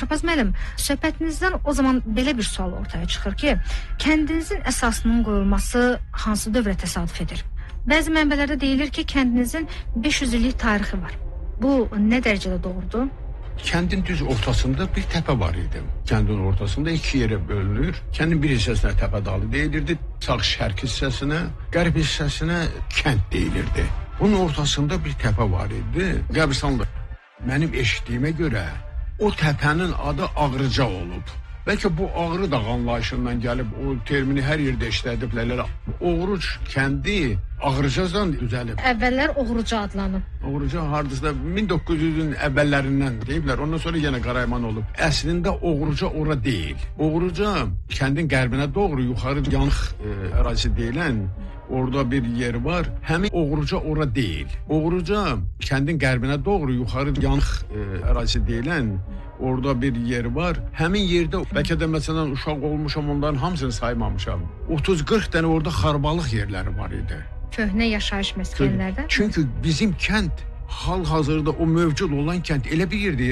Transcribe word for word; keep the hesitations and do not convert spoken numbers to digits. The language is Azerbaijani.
Şahbaz müəllim, söhbətinizdən o zaman belə bir sual ortaya çıxır ki, kəndinizin əsasının qoyulması hansı dövrə təsadüf edir? Bəzi mənbələrdə deyilir ki, kəndinizin beş yüz illik tarixi var. Bu nə dərəcədə doğrudur? Kəndin düz ortasında bir təpə var idi. Kəndin ortasında iki yerə bölünür. Kəndin bir hissəsinə təpə dalı deyilirdi, sağ şərq hissəsinə, qərb hissəsinə kənd deyilirdi. Bunun ortasında bir təpə var idi, qəbristanlıq. Mənim eşitdiyimə görə o təpənin adı Ağrıca olub. Bəlkə bu Ağrı da anlayışından gəlib, o termini hər yerdə işlədiblər. Oğruc kəndi Ağrıcadan düzəlib. Əvvəllər Oğruca adlanıb. Oğruca hardasa min doqquz yüzün əvvəllərindən deyiblər. Ondan sonra yenə Qarayman olub. Əslində Oğruca ora deyil. Oğruca kəndin qərbinə doğru yuxarı yanıq e, ərazisi deyilən orada bir yer var. Həmin Oğruca ora deyil. Oğruca kəndin qərbinə doğru yuxarı yanıq e, ərazisi deyilən orada bir yer var. Həmin yerdə bəlkə də məsələn uşaq olmuşam, onların hamısını saymamışam. otuz qırx dənə orada xarbalıq yerləri var idi. Köhnə yaşayış məskənlərdən. Çünki bizim kənd hal-hazırda o mövcud olan kənd elə bir yerdə